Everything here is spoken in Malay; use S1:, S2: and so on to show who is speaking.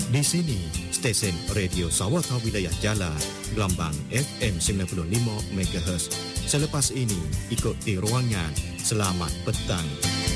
S1: Di sini, stesen Radio Sawata Wilayah Jala, gelombang FM 95 MHz. Selepas ini, ikuti ruangan Selamat Petang.